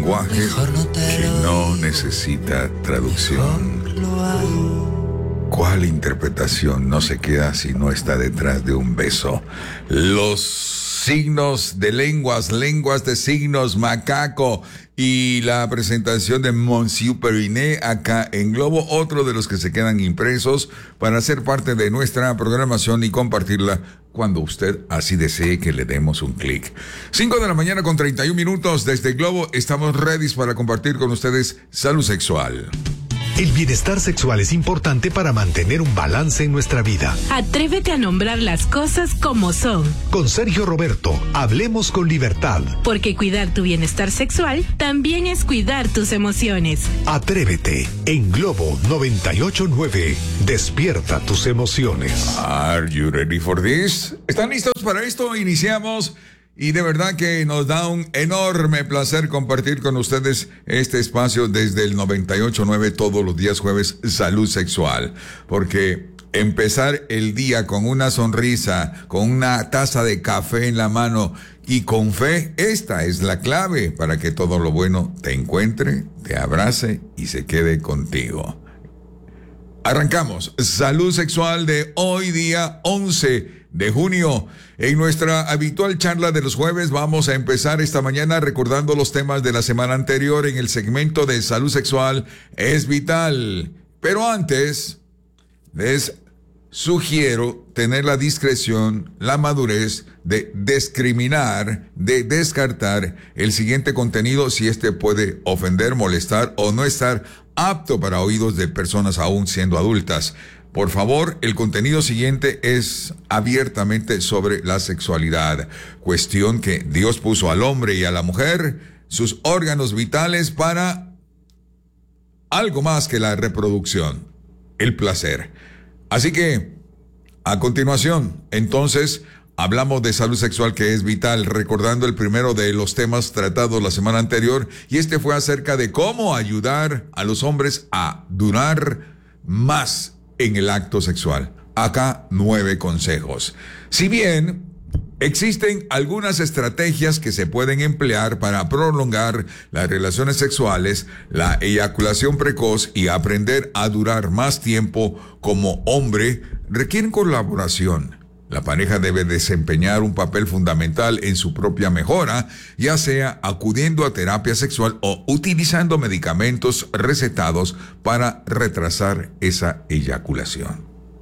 lenguaje que no necesita traducción. ¿Cuál interpretación no se queda si no está detrás de un beso? Los signos de lenguas de signos, macaco, y la presentación de Monsieur Periné acá en Globo, otro de los que se quedan impresos para ser parte de nuestra programación y compartirla cuando usted así desee que le demos un clic. 5 de la mañana con 31 minutos desde Globo, estamos ready para compartir con ustedes salud sexual. El bienestar sexual es importante para mantener un balance en nuestra vida. Atrévete a nombrar las cosas como son. Con Sergio Roberto, hablemos con libertad. Porque cuidar tu bienestar sexual también es cuidar tus emociones. Atrévete, en Globo 98.9. Despierta tus emociones. Are you ready for this? ¿Están listos para esto? Iniciamos. Y de verdad que nos da un enorme placer compartir con ustedes este espacio desde el 98.9 todos los días jueves, salud sexual. Porque empezar el día con una sonrisa, con una taza de café en la mano y con fe, esta es la clave para que todo lo bueno te encuentre, te abrace y se quede contigo. Arrancamos salud sexual de hoy día 11 de junio. En nuestra habitual charla de los jueves vamos a empezar esta mañana recordando los temas de la semana anterior en el segmento de salud sexual es vital. Pero antes, les sugiero tener la discreción, la madurez de discriminar, de descartar el siguiente contenido si este puede ofender, molestar o no estar apto para oídos de personas aún siendo adultas. Por favor, el contenido siguiente es abiertamente sobre la sexualidad, cuestión que Dios puso al hombre y a la mujer, sus órganos vitales para algo más que la reproducción, el placer. Así que, a continuación, entonces, hablamos de salud sexual que es vital, recordando el primero de los temas tratados la semana anterior, y este fue acerca de cómo ayudar a los hombres a durar más en el acto sexual. Acá 9 consejos. Si bien existen algunas estrategias que se pueden emplear para prolongar las relaciones sexuales, la eyaculación precoz y aprender a durar más tiempo como hombre requieren colaboración. La pareja debe desempeñar un papel fundamental en su propia mejora, ya sea acudiendo a terapia sexual o utilizando medicamentos recetados para retrasar esa eyaculación.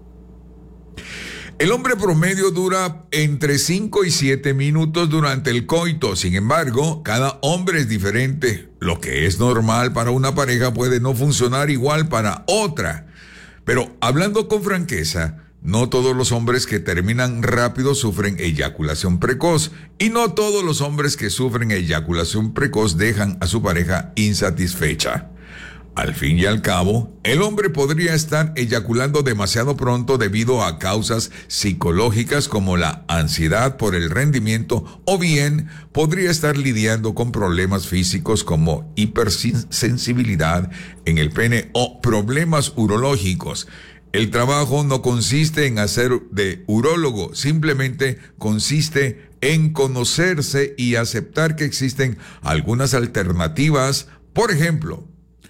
El hombre promedio dura entre 5 y 7 minutos durante el coito. Sin embargo, cada hombre es diferente. Lo que es normal para una pareja puede no funcionar igual para otra. Pero hablando con franqueza, no todos los hombres que terminan rápido sufren eyaculación precoz y no todos los hombres que sufren eyaculación precoz dejan a su pareja insatisfecha. Al fin y al cabo, el hombre podría estar eyaculando demasiado pronto debido a causas psicológicas como la ansiedad por el rendimiento o bien podría estar lidiando con problemas físicos como hipersensibilidad en el pene o problemas urológicos. El trabajo no consiste en hacer de urólogo, simplemente consiste en conocerse y aceptar que existen algunas alternativas. Por ejemplo,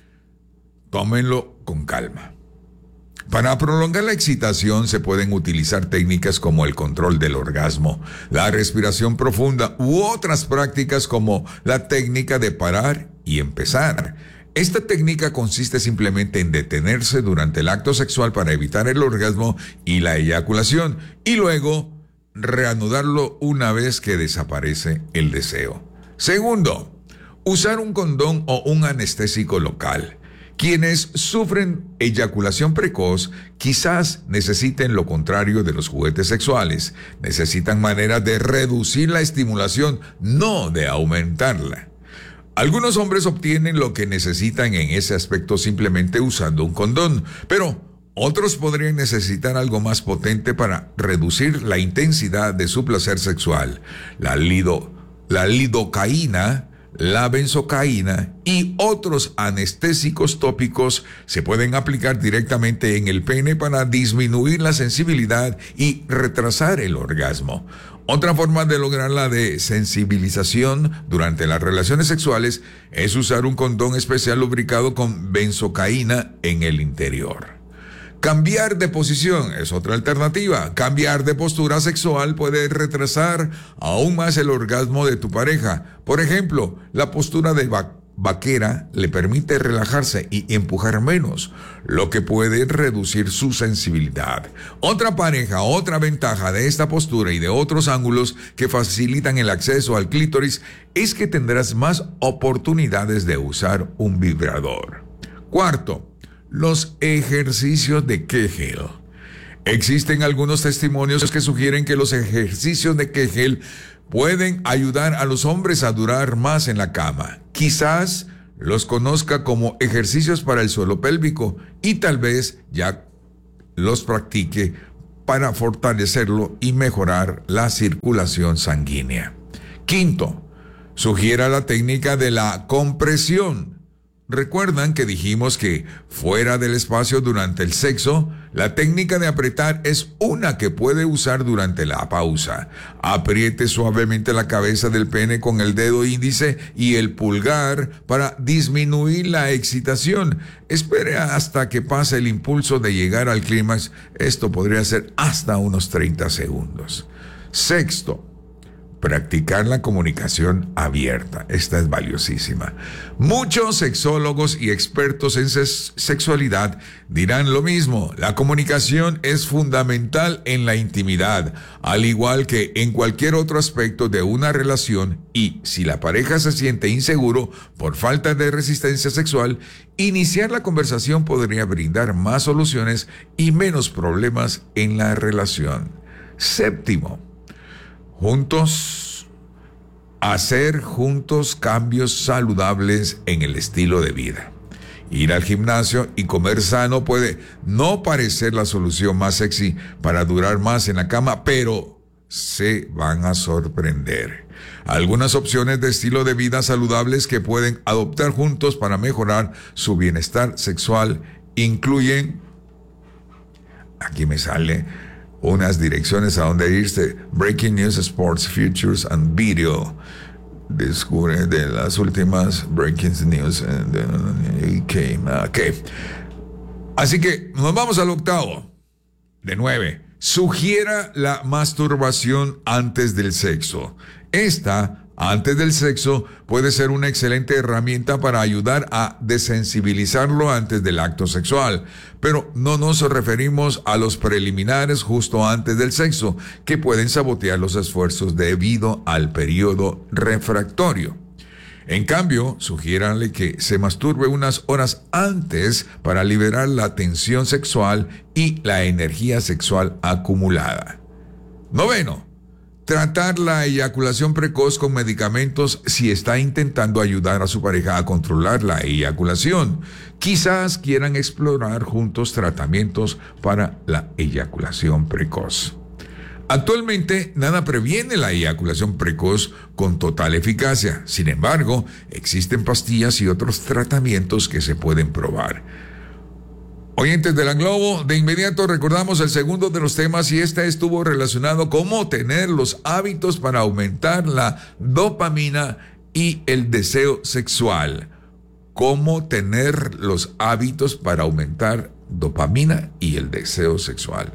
tómenlo con calma. Para prolongar la excitación se pueden utilizar técnicas como el control del orgasmo, la respiración profunda u otras prácticas como la técnica de parar y empezar. Esta técnica consiste simplemente en detenerse durante el acto sexual para evitar el orgasmo y la eyaculación y luego reanudarlo una vez que desaparece el deseo. Segundo, usar un condón o un anestésico local. Quienes sufren eyaculación precoz quizás necesiten lo contrario de los juguetes sexuales. Necesitan maneras de reducir la estimulación, no de aumentarla. Algunos hombres obtienen lo que necesitan en ese aspecto simplemente usando un condón, pero otros podrían necesitar algo más potente para reducir la intensidad de su placer sexual. La lidocaína, la benzocaína y otros anestésicos tópicos se pueden aplicar directamente en el pene para disminuir la sensibilidad y retrasar el orgasmo. Otra forma de lograr la desensibilización durante las relaciones sexuales es usar un condón especial lubricado con benzocaína en el interior. Cambiar de posición es otra alternativa. Cambiar de postura sexual puede retrasar aún más el orgasmo de tu pareja. Por ejemplo, la postura de vaquera le permite relajarse y empujar menos, lo que puede reducir su sensibilidad. Otra ventaja de esta postura y de otros ángulos que facilitan el acceso al clítoris es que tendrás más oportunidades de usar un vibrador. Cuarto, los ejercicios de Kegel. Existen algunos testimonios que sugieren que los ejercicios de Kegel pueden ayudar a los hombres a durar más en la cama. Quizás los conozca como ejercicios para el suelo pélvico y tal vez ya los practique para fortalecerlo y mejorar la circulación sanguínea. Quinto, sugiera la técnica de la compresión. ¿Recuerdan que dijimos que fuera del espacio durante el sexo, la técnica de apretar es una que puede usar durante la pausa? Apriete suavemente la cabeza del pene con el dedo índice y el pulgar para disminuir la excitación. Espere hasta que pase el impulso de llegar al clímax. Esto podría ser hasta unos 30 segundos. Sexto, practicar la comunicación abierta. Esta es valiosísima. Muchos sexólogos y expertos en sexualidad dirán lo mismo. La comunicación es fundamental en la intimidad, al igual que en cualquier otro aspecto de una relación, y si la pareja se siente inseguro por falta de resistencia sexual, iniciar la conversación podría brindar más soluciones y menos problemas en la relación. Séptimo, hacer juntos cambios saludables en el estilo de vida. Ir al gimnasio y comer sano puede no parecer la solución más sexy para durar más en la cama, pero se van a sorprender. Algunas opciones de estilo de vida saludables que pueden adoptar juntos para mejorar su bienestar sexual incluyen, aquí me sale unas direcciones a donde irse: Breaking News, Sports, Futures and Video. Descubre de las últimas Breaking News. Okay. Así que nos vamos al octavo. De 9. Sugiera la masturbación antes del sexo. Antes del sexo, puede ser una excelente herramienta para ayudar a desensibilizarlo antes del acto sexual. Pero no nos referimos a los preliminares justo antes del sexo, que pueden sabotear los esfuerzos debido al periodo refractorio. En cambio, sugiéranle que se masturbe unas horas antes para liberar la tensión sexual y la energía sexual acumulada. 9. Tratar la eyaculación precoz con medicamentos si está intentando ayudar a su pareja a controlar la eyaculación. Quizás quieran explorar juntos tratamientos para la eyaculación precoz. Actualmente, nada previene la eyaculación precoz con total eficacia. Sin embargo, existen pastillas y otros tratamientos que se pueden probar. Oyentes de la Globo, de inmediato recordamos el segundo de los temas, y este estuvo relacionado con cómo tener los hábitos para aumentar la dopamina y el deseo sexual. Cómo tener los hábitos para aumentar dopamina y el deseo sexual.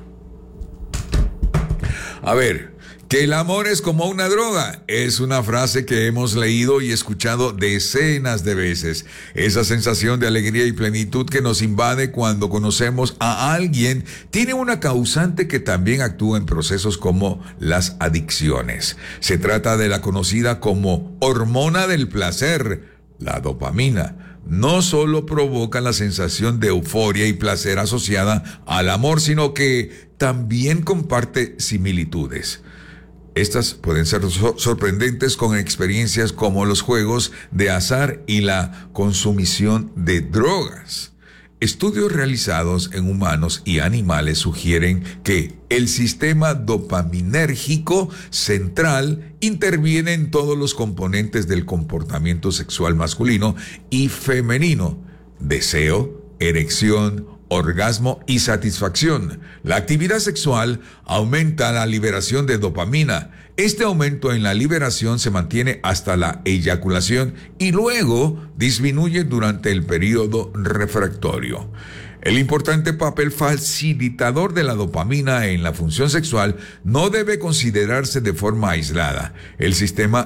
A ver, que el amor es como una droga es una frase que hemos leído y escuchado decenas de veces. Esa sensación de alegría y plenitud que nos invade cuando conocemos a alguien tiene una causante que también actúa en procesos como las adicciones. Se trata de la conocida como hormona del placer, la dopamina. No solo provoca la sensación de euforia y placer asociada al amor, sino que también comparte similitudes. Estas pueden ser sorprendentes con experiencias como los juegos de azar y la consumición de drogas. Estudios realizados en humanos y animales sugieren que el sistema dopaminérgico central interviene en todos los componentes del comportamiento sexual masculino y femenino: deseo, erección, orgasmo y satisfacción. La actividad sexual aumenta la liberación de dopamina. Este aumento en la liberación se mantiene hasta la eyaculación y luego disminuye durante el periodo refractorio. El importante papel facilitador de la dopamina en la función sexual no debe considerarse de forma aislada. El sistema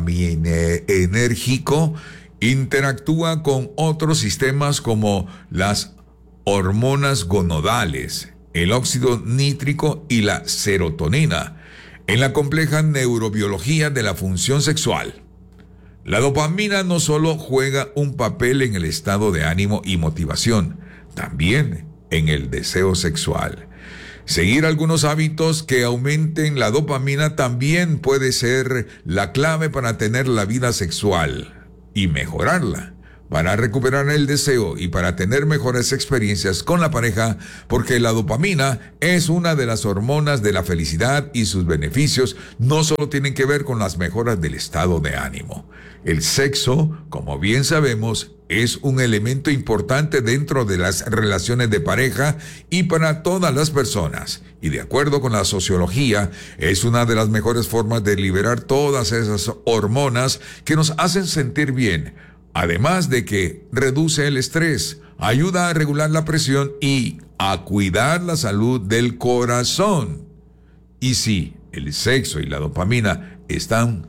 dopaminérgico interactúa con otros sistemas como las hormonas gonadales, el óxido nítrico y la serotonina, en la compleja neurobiología de la función sexual. La dopamina no solo juega un papel en el estado de ánimo y motivación, también en el deseo sexual. Seguir algunos hábitos que aumenten la dopamina también puede ser la clave para tener la vida sexual y mejorarla, para recuperar el deseo y para tener mejores experiencias con la pareja, porque la dopamina es una de las hormonas de la felicidad y sus beneficios no solo tienen que ver con las mejoras del estado de ánimo. El sexo, como bien sabemos, es un elemento importante dentro de las relaciones de pareja y para todas las personas. Y de acuerdo con la sociología, es una de las mejores formas de liberar todas esas hormonas que nos hacen sentir bien. Además de que reduce el estrés, ayuda a regular la presión y a cuidar la salud del corazón. Y sí, el sexo y la dopamina están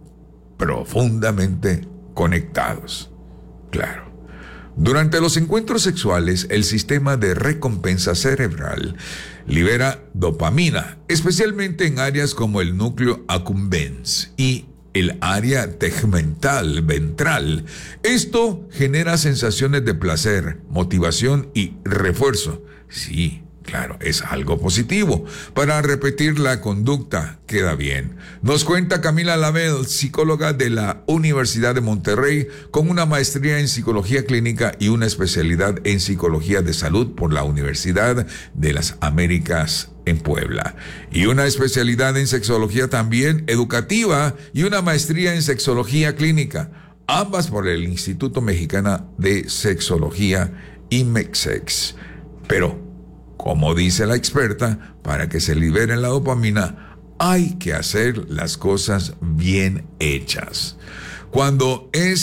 profundamente conectados. Claro. Durante los encuentros sexuales, el sistema de recompensa cerebral libera dopamina, especialmente en áreas como el núcleo accumbens y el área tegmental ventral. Esto genera sensaciones de placer, motivación y refuerzo. Sí, claro, es algo positivo. Para repetir la conducta, queda bien. Nos cuenta Camila Lamel, psicóloga de la Universidad de Monterrey, con una maestría en psicología clínica y una especialidad en psicología de salud por la Universidad de las Américas en Puebla, y una especialidad en sexología también educativa y una maestría en sexología clínica, ambas por el Instituto Mexicano de Sexología, IMEXEX. Pero, como dice la experta, para que se libere la dopamina hay que hacer las cosas bien hechas. Cuando el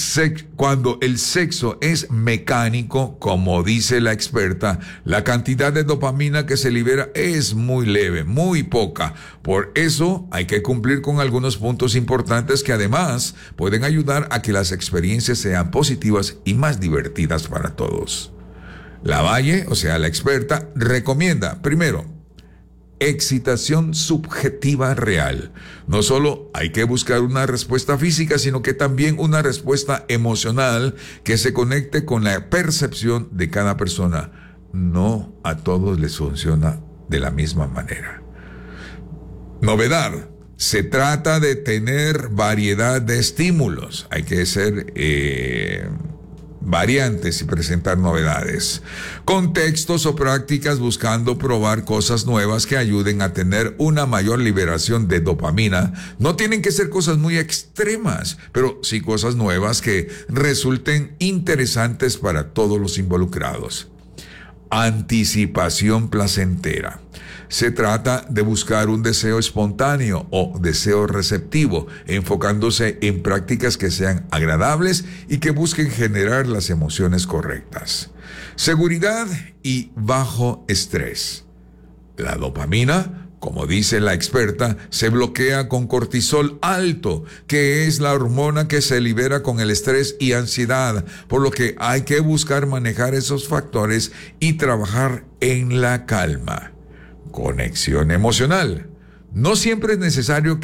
sexo es mecánico, como dice la experta, la cantidad de dopamina que se libera es muy leve, muy poca. Por eso hay que cumplir con algunos puntos importantes que además pueden ayudar a que las experiencias sean positivas y más divertidas para todos. Lavalle, o sea, la experta, recomienda, primero, excitación subjetiva real. No solo hay que buscar una respuesta física, sino que también una respuesta emocional que se conecte con la percepción de cada persona. No a todos les funciona de la misma manera. Novedad. Se trata de tener variedad de estímulos. Hay que ser variantes y presentar novedades, contextos o prácticas buscando probar cosas nuevas que ayuden a tener una mayor liberación de dopamina. No tienen que ser cosas muy extremas, pero sí cosas nuevas que resulten interesantes para todos los involucrados. Anticipación placentera. Se trata de buscar un deseo espontáneo o deseo receptivo, enfocándose en prácticas que sean agradables y que busquen generar las emociones correctas. Seguridad y bajo estrés. La dopamina, como dice la experta, se bloquea con cortisol alto, que es la hormona que se libera con el estrés y ansiedad, por lo que hay que buscar manejar esos factores y trabajar en la calma. Conexión emocional. No siempre es necesario,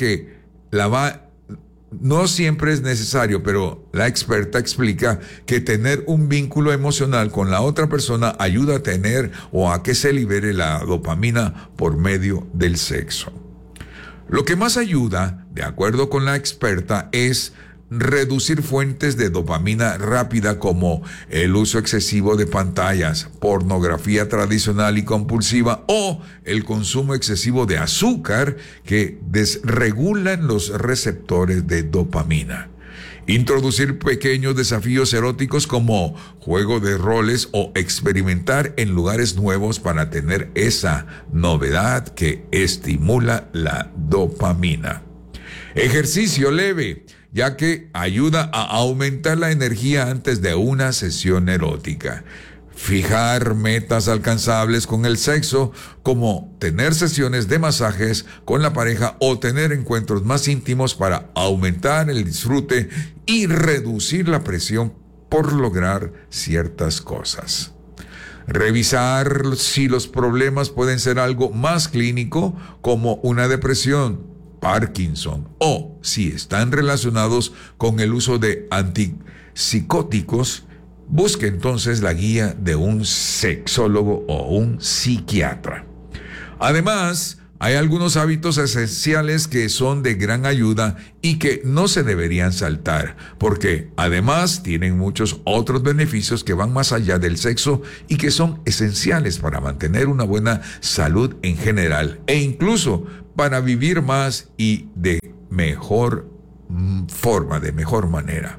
pero la experta explica que tener un vínculo emocional con la otra persona ayuda a tener o a que se libere la dopamina por medio del sexo. Lo que más ayuda, de acuerdo con la experta, es reducir fuentes de dopamina rápida como el uso excesivo de pantallas, pornografía tradicional y compulsiva o el consumo excesivo de azúcar que desregulan los receptores de dopamina. Introducir pequeños desafíos eróticos como juego de roles o experimentar en lugares nuevos para tener esa novedad que estimula la dopamina. Ejercicio leve, ya que ayuda a aumentar la energía antes de una sesión erótica. Fijar metas alcanzables con el sexo, como tener sesiones de masajes con la pareja o tener encuentros más íntimos para aumentar el disfrute y reducir la presión por lograr ciertas cosas. Revisar si los problemas pueden ser algo más clínico, como una depresión, Parkinson, o si están relacionados con el uso de antipsicóticos. Busque entonces la guía de un sexólogo o un psiquiatra. Además, hay algunos hábitos esenciales que son de gran ayuda y que no se deberían saltar, porque además tienen muchos otros beneficios que van más allá del sexo y que son esenciales para mantener una buena salud en general e incluso para vivir más y de mejor forma, de mejor manera.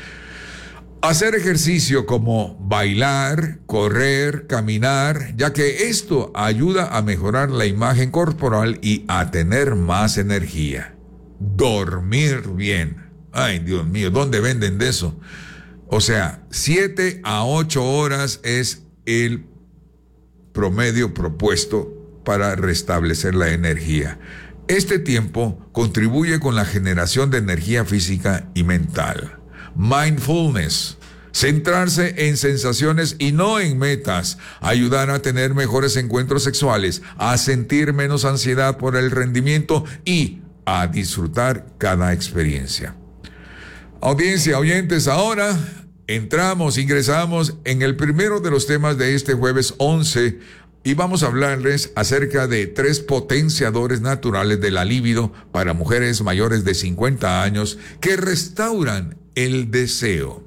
Hacer ejercicio como bailar, correr, caminar, ya que esto ayuda a mejorar la imagen corporal y a tener más energía. Dormir bien. Ay, Dios mío, ¿dónde venden de eso? O sea, 7 a 8 horas es el promedio propuesto para restablecer la energía. Este tiempo contribuye con la generación de energía física y mental. Mindfulness, centrarse en sensaciones y no en metas, ayudar a tener mejores encuentros sexuales, a sentir menos ansiedad por el rendimiento y a disfrutar cada experiencia. Audiencia, oyentes, ahora ingresamos en el primero de los temas de este jueves 11 y vamos a hablarles acerca de 3 potenciadores naturales de la libido para mujeres mayores de 50 años que restauran el deseo.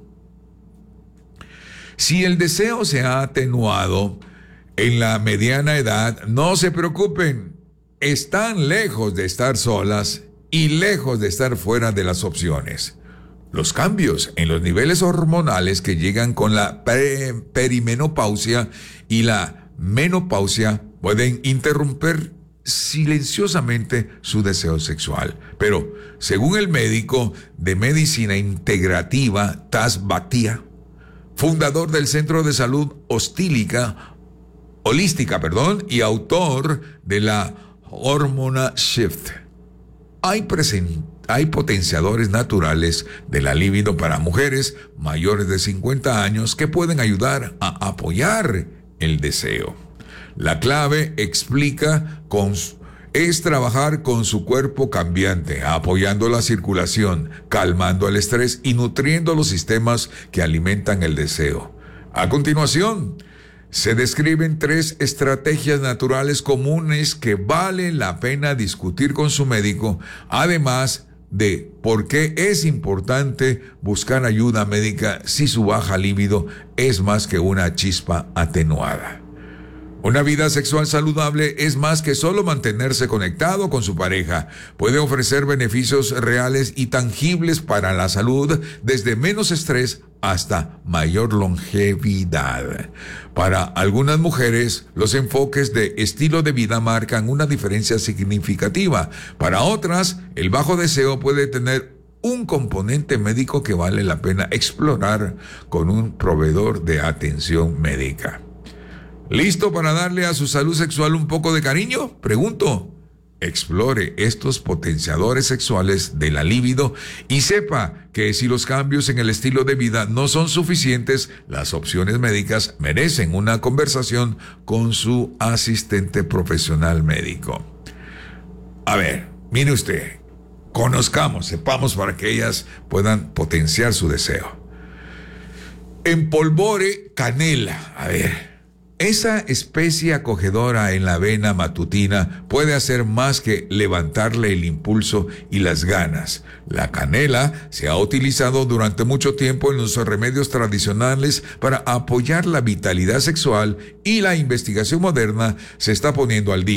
Si el deseo se ha atenuado en la mediana edad, no se preocupen. Están lejos de estar solas y lejos de estar fuera de las opciones. Los cambios en los niveles hormonales que llegan con la perimenopausia y la menopausia pueden interrumpir silenciosamente su deseo sexual. Pero, según el médico de medicina integrativa Taz Bhatia, fundador del Centro de Salud Holística, y autor de la Hormona Shift, hay potenciadores naturales de la libido para mujeres mayores de 50 años que pueden ayudar a apoyar el deseo. La clave, explica, es trabajar con su cuerpo cambiante, apoyando la circulación, calmando el estrés y nutriendo los sistemas que alimentan el deseo. A continuación, se describen 3 estrategias naturales comunes que vale la pena discutir con su médico, además de por qué es importante buscar ayuda médica si su baja libido es más que una chispa atenuada. Una vida sexual saludable es más que solo mantenerse conectado con su pareja. Puede ofrecer beneficios reales y tangibles para la salud, desde menos estrés hasta mayor longevidad. Para algunas mujeres, los enfoques de estilo de vida marcan una diferencia significativa. Para otras, el bajo deseo puede tener un componente médico que vale la pena explorar con un proveedor de atención médica. ¿Listo para darle a su salud sexual un poco de cariño? Pregunto. Explore estos potenciadores sexuales de la libido y sepa que si los cambios en el estilo de vida no son suficientes, las opciones médicas merecen una conversación con su asistente profesional médico. A ver, mire usted, sepamos para que ellas puedan potenciar su deseo. Empolvore canela. A ver. Esa especie acogedora en la vena matutina puede hacer más que levantarle el impulso y las ganas. La canela se ha utilizado durante mucho tiempo en los remedios tradicionales para apoyar la vitalidad sexual y la investigación moderna se está poniendo al día.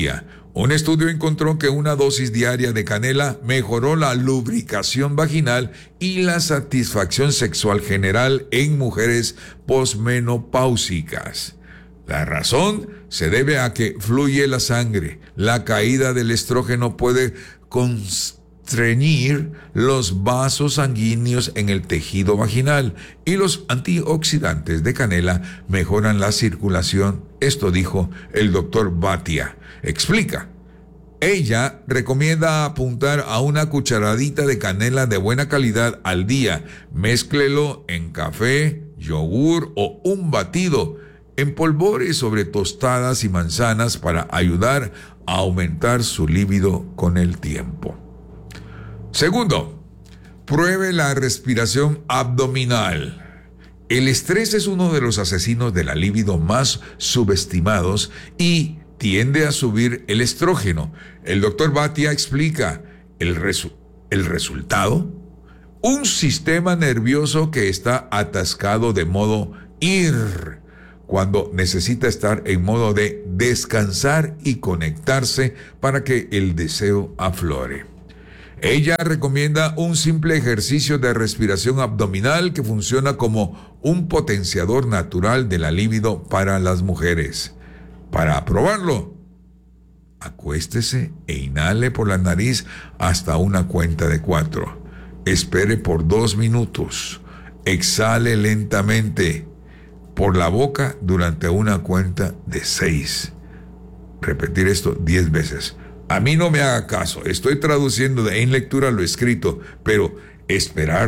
Un estudio encontró que una dosis diaria de canela mejoró la lubricación vaginal y la satisfacción sexual general en mujeres posmenopáusicas. La razón se debe a que fluye la sangre. La caída del estrógeno puede constreñir los vasos sanguíneos en el tejido vaginal y los antioxidantes de canela mejoran la circulación. Esto dijo el doctor Bhatia. Explica. Ella recomienda apuntar a una cucharadita de canela de buena calidad al día. Mézclelo en café, yogur o un batido. Empolvore sobre tostadas y manzanas para ayudar a aumentar su líbido con el tiempo. Segundo, pruebe la respiración abdominal. El estrés es uno de los asesinos de la libido más subestimados y tiende a subir el estrógeno. El doctor Bhatia explica el resultado. Un sistema nervioso que está atascado de modo IR, cuando necesita estar en modo de descansar y conectarse para que el deseo aflore. Ella recomienda un simple ejercicio de respiración abdominal que funciona como un potenciador natural de la libido para las mujeres. Para probarlo, acuéstese e inhale por la nariz hasta una cuenta de 4. Espere por 2 minutos. Exhale lentamente por la boca durante una cuenta de 6. Repetir esto 10 veces. A mí no me haga caso, estoy traduciendo en lectura lo escrito, pero esperar